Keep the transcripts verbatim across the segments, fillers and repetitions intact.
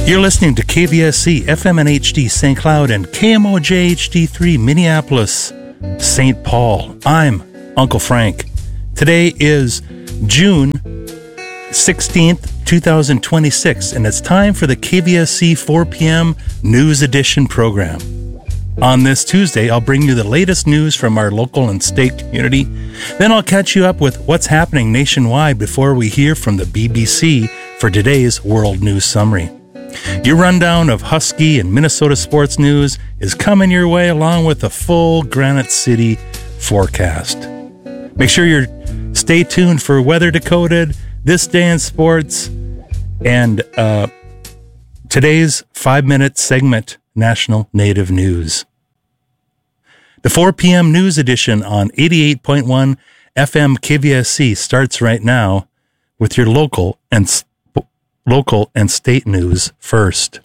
You're listening to K V S C, F M and H D Saint Cloud, and K M O J H D three Minneapolis, Saint Paul. I'm Uncle Frank. Today is June sixteenth, twenty twenty-six, and it's time for the K V S C four p.m. News Edition program. On this Tuesday, I'll bring you the latest news from our local and state community. Then I'll catch you up with what's happening nationwide before we hear from the B B C for today's World News Summary. Your rundown of Husky and Minnesota sports news is coming your way along with the full Granite City forecast. Make sure you stay tuned for Weather Decoded, This Day in Sports, and uh, today's five-minute segment, National Native News. The four p.m. News Edition on eighty-eight point one F M K V S C starts right now with your local and sp- local and state news first.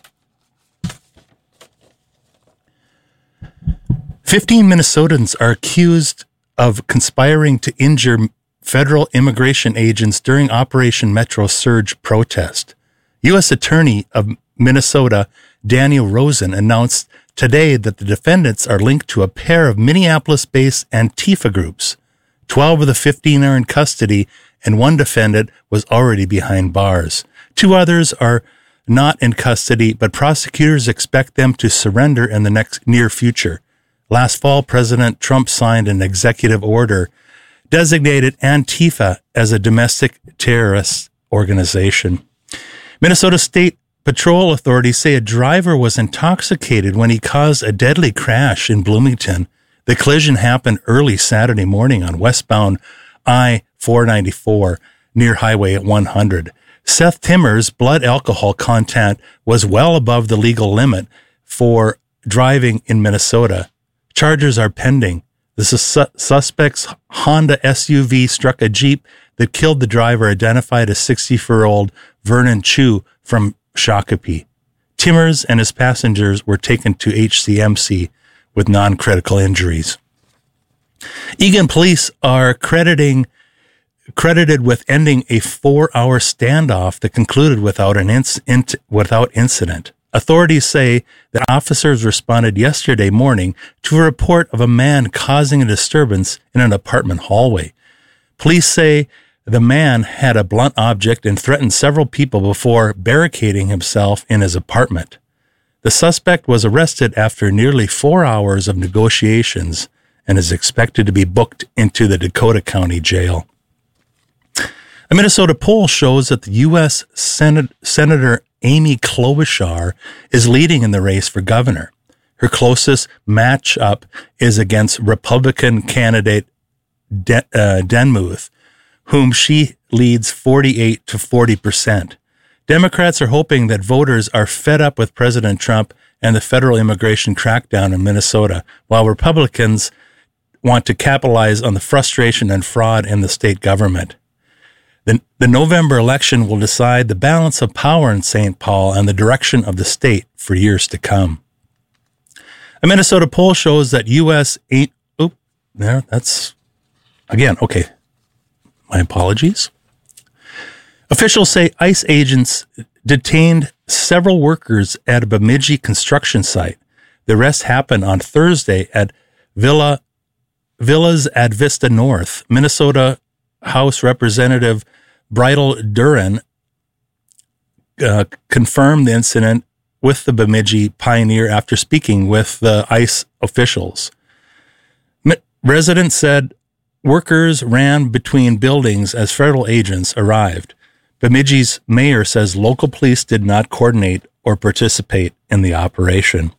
Fifteen Minnesotans are accused of conspiring to injure federal immigration agents during Operation Metro Surge protest. U S Attorney of Minnesota Daniel Rosen announced today that the defendants are linked to a pair of Minneapolis-based Antifa groups. Twelve of the fifteen are in custody, and one defendant was already behind bars. Two others are not in custody, but prosecutors expect them to surrender in the next near future. Last fall, President Trump signed an executive order designated Antifa as a domestic terrorist organization. Minnesota State Patrol authorities say a driver was intoxicated when he caused a deadly crash in Bloomington. The collision happened early Saturday morning on westbound I four ninety-four near Highway one hundred. Seth Timmer's blood alcohol content was well above the legal limit for driving in Minnesota. Charges are pending. The su- suspect's Honda S U V struck a Jeep that killed the driver, identified as sixty-four-year-old Vernon Chu from Shakopee. Timmers and his passengers were taken to H C M C with non-critical injuries. Eagan police are crediting credited with ending a four-hour standoff that concluded without an inc- int- without incident. Authorities say that officers responded yesterday morning to a report of a man causing a disturbance in an apartment hallway. Police say the man had a blunt object and threatened several people before barricading himself in his apartment. The suspect was arrested after nearly four hours of negotiations and is expected to be booked into the Dakota County Jail. A Minnesota poll shows that the U S Senate, Senator Amy Klobuchar is leading in the race for governor. Her closest matchup is against Republican candidate De, uh, Denmuth, whom she leads forty-eight to forty percent. Democrats are hoping that voters are fed up with President Trump and the federal immigration crackdown in Minnesota, while Republicans want to capitalize on the frustration and fraud in the state government. The, the November election will decide the balance of power in Saint Paul and the direction of the state for years to come. A Minnesota poll shows that U S eight, oop, there, that's, again, okay, my apologies. Officials say ICE agents detained several workers at a Bemidji construction site. The arrest happened on Thursday at Villa Villas at Vista North. Minnesota House Representative Bridal Duran uh, confirmed the incident with the Bemidji Pioneer after speaking with the ICE officials. M- residents said workers ran between buildings as federal agents arrived. Bemidji's mayor says local police did not coordinate or participate in the operation.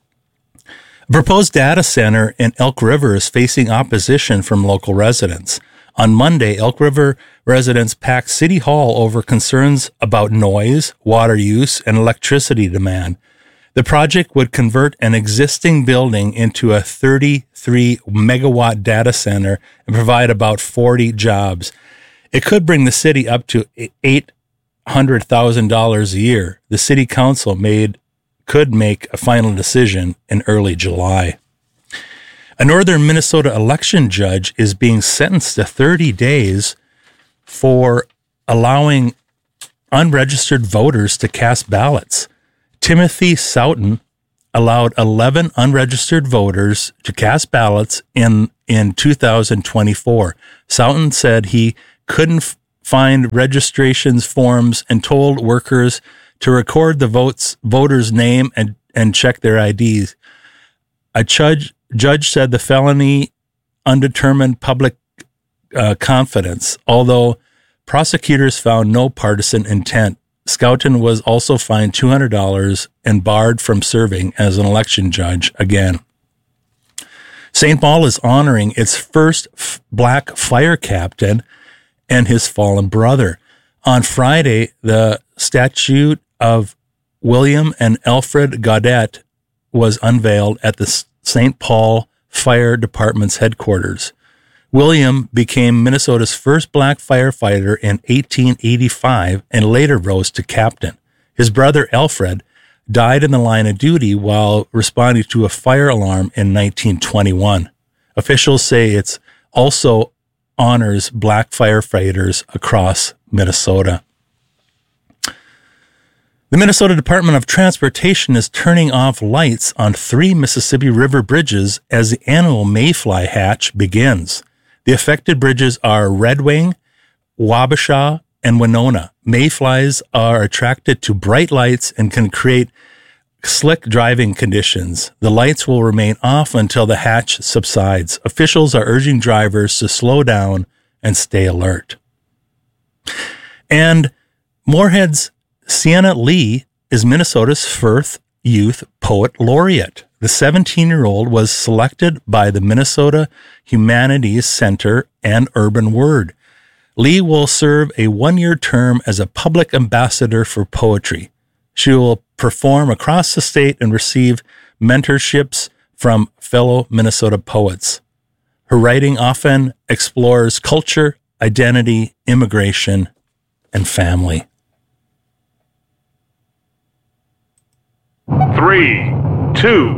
A proposed data center in Elk River is facing opposition from local residents. On Monday, Elk River residents packed City Hall over concerns about noise, water use, and electricity demand. The project would convert an existing building into a thirty-three megawatt data center and provide about forty jobs. It could bring the city up to eight hundred thousand dollars a year. The city council made could make a final decision in early July. A northern Minnesota election judge is being sentenced to thirty days for allowing unregistered voters to cast ballots. Timothy Soughton allowed eleven unregistered voters to cast ballots in, in two thousand twenty-four. Soughton said he couldn't f- find registrations forms and told workers to record the votes, voter's name and, and check their I Ds. A judge, judge said the felony undetermined public uh, confidence, although prosecutors found no partisan intent. Soughton was also fined two hundred dollars and barred from serving as an election judge again. Saint Paul is honoring its first f- black fire captain and his fallen brother. On Friday, the statue of William and Alfred Gaudet was unveiled at the Saint Paul Fire Department's headquarters. William became Minnesota's first black firefighter in eighteen eighty-five and later rose to captain. His brother Alfred died in the line of duty while responding to a fire alarm in nineteen twenty-one. Officials say it also honors black firefighters across Minnesota. The Minnesota Department of Transportation is turning off lights on three Mississippi River bridges as the annual Mayfly Hatch begins. The affected bridges are Red Wing, Wabasha, and Winona. Mayflies are attracted to bright lights and can create slick driving conditions. The lights will remain off until the hatch subsides. Officials are urging drivers to slow down and stay alert. And Moorhead's Sienna Lee is Minnesota's first youth poet laureate. The seventeen-year-old was selected by the Minnesota Humanities Center and Urban Word. Lee will serve a one-year term as a public ambassador for poetry. She will perform across the state and receive mentorships from fellow Minnesota poets. Her writing often explores culture, identity, immigration, and family. Three, two,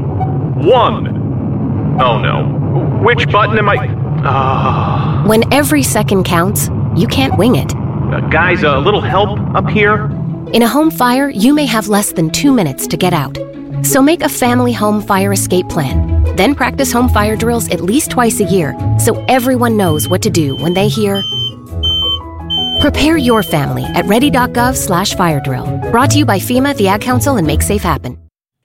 one. Oh no. Which button am I? Uh... When every second counts, you can't wing it. Uh, guys, a little help up here? In a home fire, you may have less than two minutes to get out. So make a family home fire escape plan. Then practice home fire drills at least twice a year so everyone knows what to do when they hear. Prepare your family at ready.gov slash fire drill. Brought to you by FEMA, the Ad Council, and Make Safe Happen.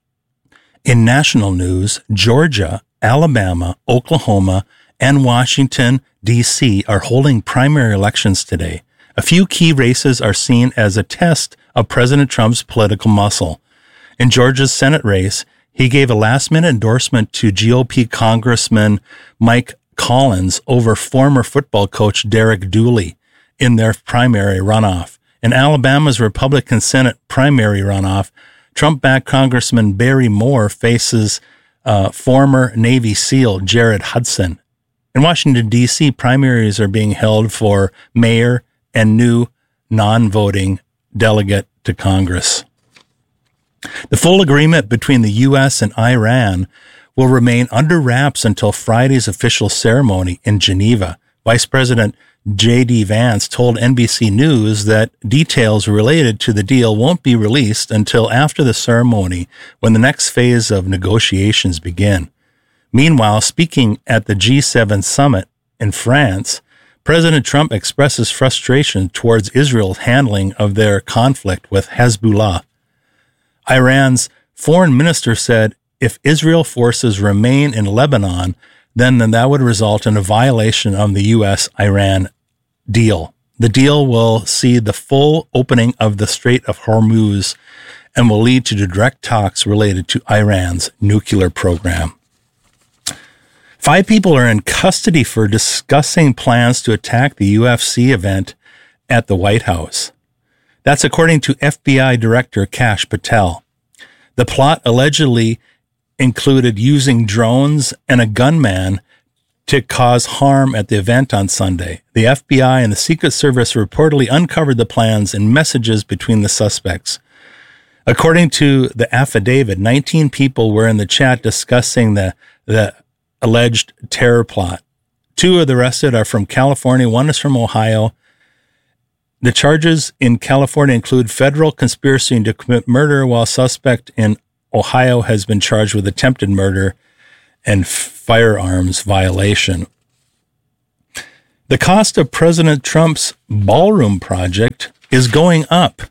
In national news, Georgia, Alabama, Oklahoma, and Washington, D C are holding primary elections today. A few key races are seen as a test of President Trump's political muscle. In Georgia's Senate race, he gave a last-minute endorsement to G O P Congressman Mike Collins over former football coach Derek Dooley in their primary runoff. In Alabama's Republican Senate primary runoff, Trump-backed Congressman Barry Moore faces uh, former Navy SEAL Jared Hudson. In Washington, D C, primaries are being held for mayor and new non-voting delegate to Congress. The full agreement between the U S and Iran will remain under wraps until Friday's official ceremony in Geneva. Vice President J D Vance told N B C News that details related to the deal won't be released until after the ceremony, when the next phase of negotiations begin. Meanwhile, speaking at the G seven summit in France, President Trump expresses frustration towards Israel's handling of their conflict with Hezbollah. Iran's foreign minister said if Israel forces remain in Lebanon, then, then that would result in a violation of the U S Iran deal. The deal will see the full opening of the Strait of Hormuz and will lead to direct talks related to Iran's nuclear program. Five people are in custody for discussing plans to attack the U F C event at the White House. That's according to F B I Director Kash Patel. The plot allegedly included using drones and a gunman to cause harm at the event on Sunday. The F B I and the Secret Service reportedly uncovered the plans and messages between the suspects. According to the affidavit, nineteen people were in the chat discussing the, the alleged terror plot. Two of the arrested are from California, one is from Ohio. The charges in California include federal conspiracy to commit murder, while suspect in Ohio has been charged with attempted murder and firearms violation. The cost of President Trump's ballroom project is going up.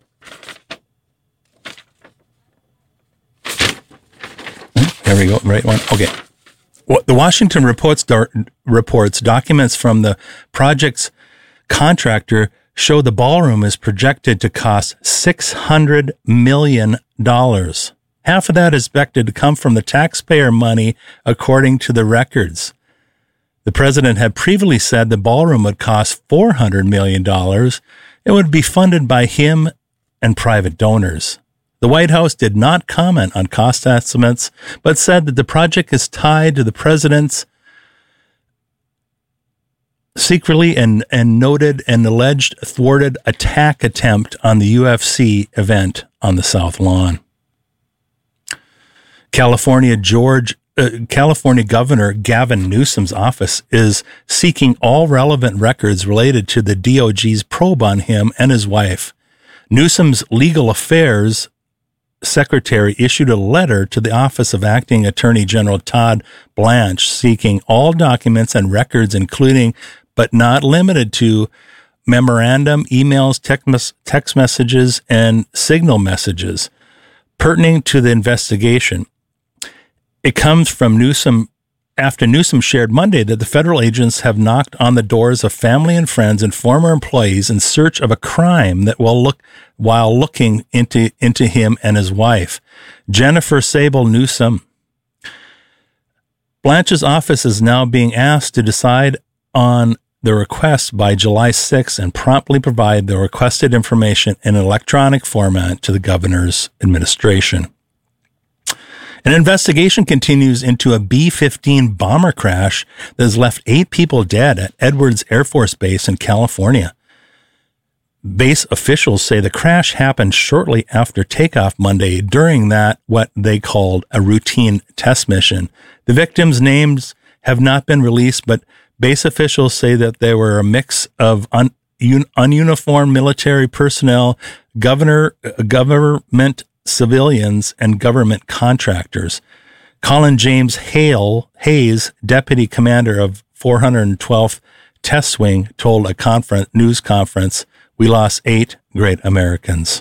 There we go. Right one. Okay. The Washington reports reports documents from the project's contractor show the ballroom is projected to cost six hundred million dollars. Half of that is expected to come from the taxpayer money, according to the records. The president had previously said the ballroom would cost four hundred million dollars. It would be funded by him and private donors. The White House did not comment on cost estimates, but said that the project is tied to the president's secretly and, and noted an alleged thwarted attack attempt on the U F C event on the South Lawn. California George uh, California Governor Gavin Newsom's office is seeking all relevant records related to the D O J's probe on him and his wife. Newsom's legal affairs secretary issued a letter to the office of Acting Attorney General Todd Blanche seeking all documents and records, including but not limited to memorandum, emails, text, text messages, and signal messages pertaining to the investigation. It comes from Newsom after Newsom shared Monday that the federal agents have knocked on the doors of family and friends and former employees in search of a crime that will look while looking into, into him and his wife, Jennifer Sable Newsom. Blanche's office is now being asked to decide on the request by July sixth and promptly provide the requested information in an electronic format to the governor's administration. An investigation continues into a B fifteen bomber crash that has left eight people dead at Edwards Air Force Base in California. Base officials say the crash happened shortly after takeoff Monday during that, what they called a routine test mission. The victims' names have not been released, but base officials say that they were a mix of un, un, ununiformed military personnel, governor, government civilians, and government contractors. Colin James Hale, Hayes, deputy commander of four hundred twelfth Test Wing, told a conference, news conference, "We lost eight great Americans."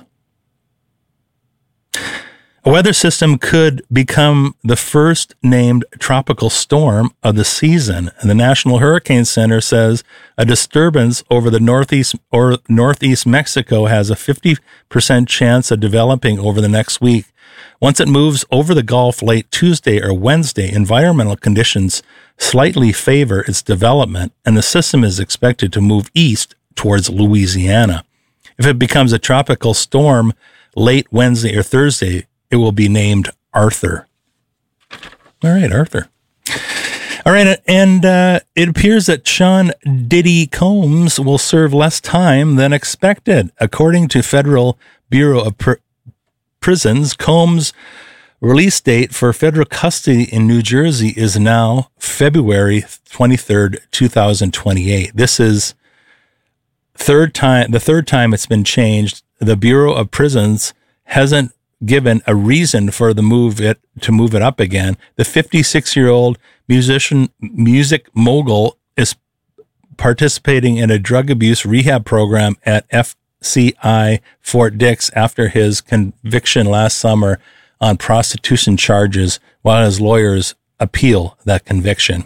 A weather system could become the first named tropical storm of the season. And the National Hurricane Center says a disturbance over the northeast or northeast Mexico has a fifty percent chance of developing over the next week. Once it moves over the Gulf late Tuesday or Wednesday, environmental conditions slightly favor its development, and the system is expected to move east towards Louisiana. If it becomes a tropical storm late Wednesday or Thursday, it will be named Arthur. All right, Arthur. All right, and uh, it appears that Sean Diddy Combs will serve less time than expected. According to Federal Bureau of Pr- Prisons, Combs' release date for federal custody in New Jersey is now February twenty-third, twenty twenty-eight. This is third time, the third time it's been changed. The Bureau of Prisons hasn't given a reason for the move it to move it up again. The fifty-six-year-old musician, music mogul is participating in a drug abuse rehab program at F C I Fort Dix after his conviction last summer on prostitution charges, while his lawyers appeal that conviction.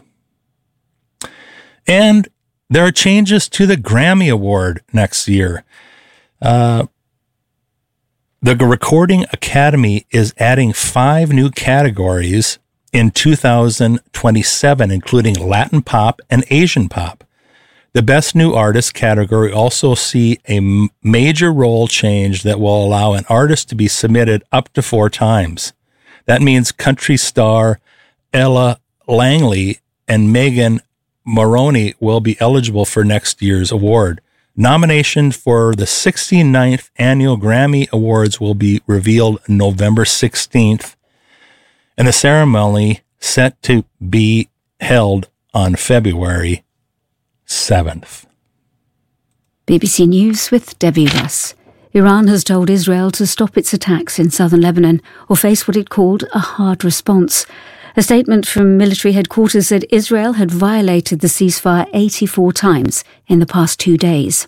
And there are changes to the Grammy Award next year. Uh, The Recording Academy is adding five new categories in two thousand twenty-seven, including Latin pop and Asian pop. The Best New Artist category also see a m- major role change that will allow an artist to be submitted up to four times. That means country star Ella Langley and Megan Moroney will be eligible for next year's award. Nomination for the sixty-ninth Annual Grammy Awards will be revealed November sixteenth, and the ceremony set to be held on February seventh. B B C News with Debbie Russ. Iran has told Israel to stop its attacks in southern Lebanon or face what it called a hard response. A statement from military headquarters said Israel had violated the ceasefire eighty-four times in the past two days.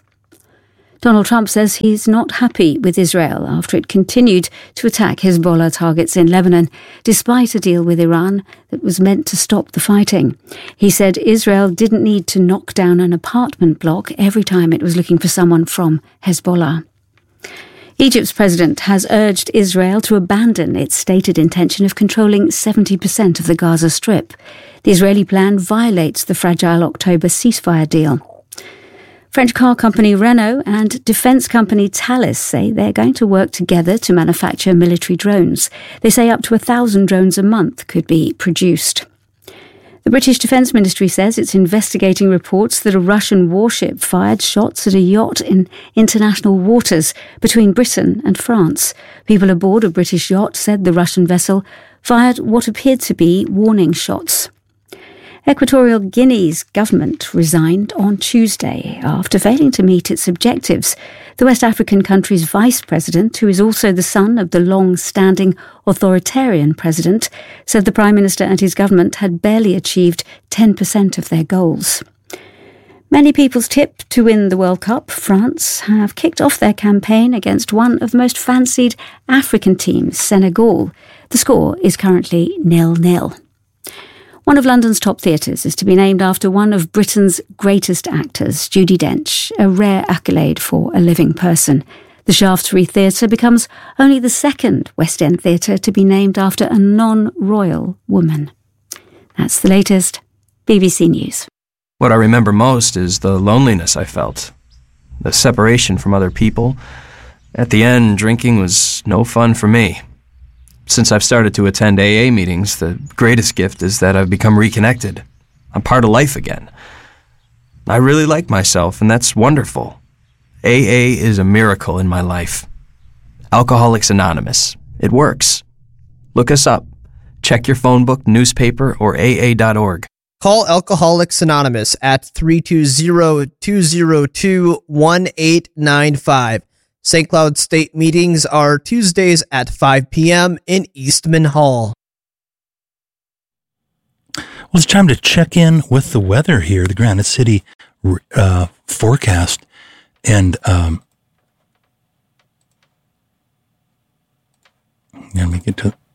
Donald Trump says he's not happy with Israel after it continued to attack Hezbollah targets in Lebanon, despite a deal with Iran that was meant to stop the fighting. He said Israel didn't need to knock down an apartment block every time it was looking for someone from Hezbollah. Egypt's president has urged Israel to abandon its stated intention of controlling seventy percent of the Gaza Strip. The Israeli plan violates the fragile October ceasefire deal. French car company Renault and defence company Thales say they're going to work together to manufacture military drones. They say up to a thousand drones a month could be produced. The British Defence Ministry says it's investigating reports that a Russian warship fired shots at a yacht in international waters between Britain and France. People aboard a British yacht said the Russian vessel fired what appeared to be warning shots. Equatorial Guinea's government resigned on Tuesday after failing to meet its objectives. The West African country's vice president, who is also the son of the long-standing authoritarian president, said the prime minister and his government had barely achieved ten percent of their goals. Many people's tip to win the World Cup, France, have kicked off their campaign against one of the most fancied African teams, Senegal. The score is currently nil-nil. One of London's top theatres is to be named after one of Britain's greatest actors, Judi Dench, a rare accolade for a living person. The Shaftesbury Theatre becomes only the second West End theatre to be named after a non-royal woman. That's the latest. B B C News. What I remember most is the loneliness I felt, the separation from other people. At the end, drinking was no fun for me. Since I've started to attend A A meetings, the greatest gift is that I've become reconnected. I'm part of life again. I really like myself, and that's wonderful. A A is a miracle in my life. Alcoholics Anonymous. It works. Look us up. Check your phone book, newspaper, or A A dot org. Call Alcoholics Anonymous at three two zero, two zero two, one eight nine five. Saint Cloud State meetings are Tuesdays at five p.m. in Eastman Hall. Well, it's time to check in with the weather here, the Granite City uh, forecast. And um, let me get to...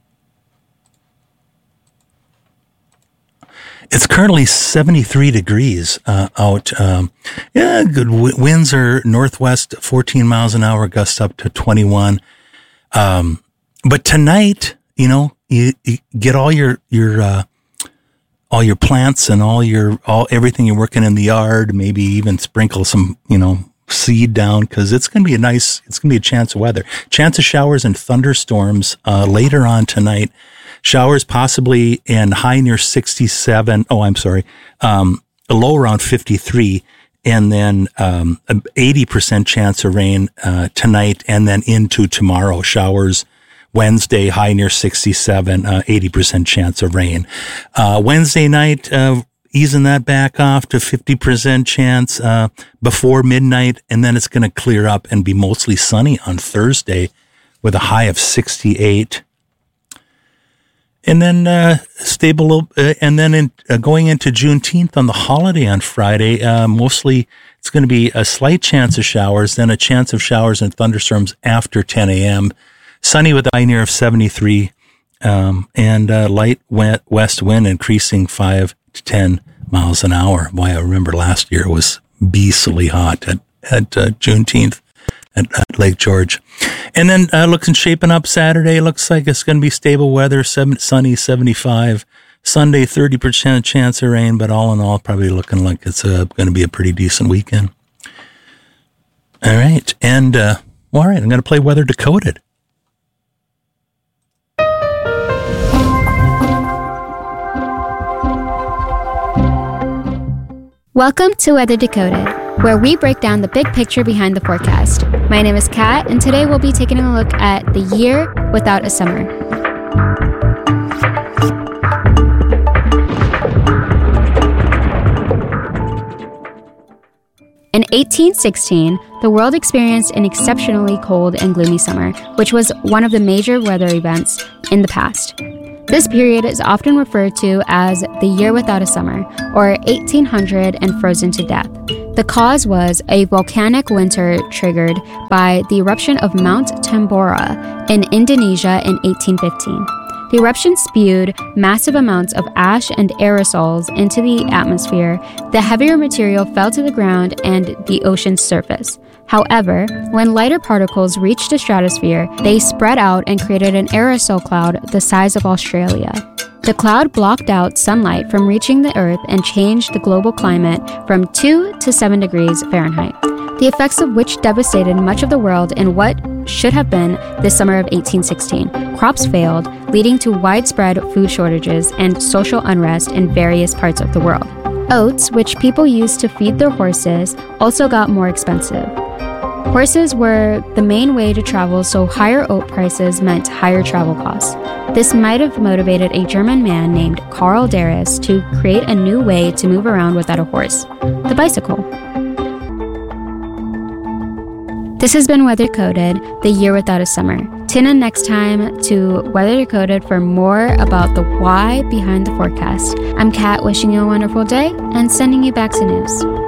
It's currently seventy-three degrees uh, out. Um, yeah, good w- winds are northwest, fourteen miles an hour, gusts up to twenty-one. Um, but tonight, you know, you, you get all your your uh, all your plants and all your all everything you're working in the yard. Maybe even sprinkle some, you know, seed down because it's going to be a nice. It's going to be a chance of weather, chance of showers and thunderstorms uh, later on tonight. Showers possibly and high near sixty-seven. Oh, I'm sorry. Um, a low around fifty-three, and then um, an eighty percent chance of rain uh, tonight, and then into tomorrow. Showers Wednesday, high near sixty-seven, uh, eighty percent chance of rain. Uh, Wednesday night, uh, easing that back off to fifty percent chance uh, before midnight, and then it's going to clear up and be mostly sunny on Thursday with a high of sixty-eight. And then uh, stable, uh, and then in, uh, going into Juneteenth on the holiday on Friday, uh, mostly it's going to be a slight chance of showers, then a chance of showers and thunderstorms after ten a.m. Sunny with a high near of seventy-three, um, and uh, light west wind increasing five to ten miles an hour. Boy, I remember last year it was beastly hot at, at uh, Juneteenth. At, at Lake George. And then uh, looking shaping up Saturday, looks like it's going to be stable weather, seven, sunny, seventy-five. Sunday, thirty percent chance of rain, but all in all, probably looking like it's uh, going to be a pretty decent weekend. All right. And, uh, well, all right, I'm going to play Weather Decoded. Welcome to Weather Decoded, where we break down the big picture behind the forecast. My name is Kat, and today we'll be taking a look at the year without a summer. An eighteen sixteen, the world experienced an exceptionally cold and gloomy summer, which was one of the major weather events in the past. This period is often referred to as the year without a summer, or eighteen hundred and frozen to death. The cause was a volcanic winter triggered by the eruption of Mount Tambora in Indonesia in eighteen fifteen. The eruption spewed massive amounts of ash and aerosols into the atmosphere. The heavier material fell to the ground and the ocean's surface. However, when lighter particles reached the stratosphere, they spread out and created an aerosol cloud the size of Australia. The cloud blocked out sunlight from reaching the Earth and changed the global climate from two to seven degrees Fahrenheit, the effects of which devastated much of the world in what should have been the summer of eighteen sixteen. Crops failed, leading to widespread food shortages and social unrest in various parts of the world. Oats, which people used to feed their horses, also got more expensive. Horses were the main way to travel, so higher oat prices meant higher travel costs. This might have motivated a German man named Karl Darras to create a new way to move around without a horse, the bicycle. This has been Weather Coded, the year without a summer. Tune in next time to Weather Decoded for more about the why behind the forecast. I'm Kat, wishing you a wonderful day and sending you back to news.